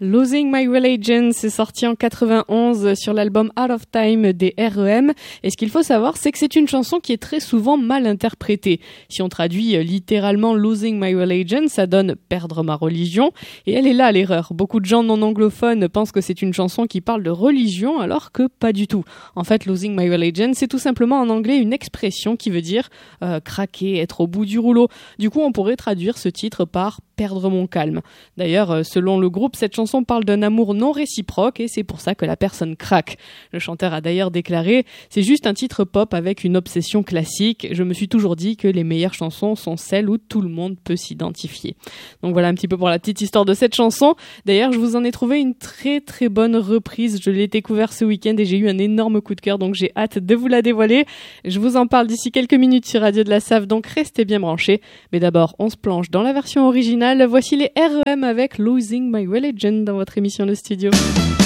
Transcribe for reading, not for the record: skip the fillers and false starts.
Losing My Religion, c'est sorti en 91 sur l'album Out of Time des R.E.M. Et ce qu'il faut savoir, c'est que c'est une chanson qui est très souvent mal interprétée. Si on traduit littéralement Losing My Religion, ça donne perdre ma religion. Et elle est là l'erreur. Beaucoup de gens non anglophones pensent que c'est une chanson qui parle de religion, alors que pas du tout. En fait, Losing My Religion, c'est tout simplement en anglais une expression qui veut dire craquer, être au bout du rouleau. Du coup, on pourrait traduire ce titre par perdre mon calme. D'ailleurs, selon le groupe, cette chanson parle d'un amour non réciproque et c'est pour ça que la personne craque. Le chanteur a d'ailleurs déclaré « C'est juste un titre pop avec une obsession classique. Je me suis toujours dit que les meilleures chansons sont celles où tout le monde peut s'identifier. » Donc voilà un petit peu pour la petite histoire de cette chanson. D'ailleurs, je vous en ai trouvé une très très bonne reprise. Je l'ai découvert ce week-end et j'ai eu un énorme coup de cœur, donc j'ai hâte de vous la dévoiler. Je vous en parle d'ici quelques minutes sur Radio de la Save, donc restez bien branchés. Mais d'abord, on se plonge dans la version originale. Voici les R.E.M. avec Losing My Religion dans votre émission Le Studio.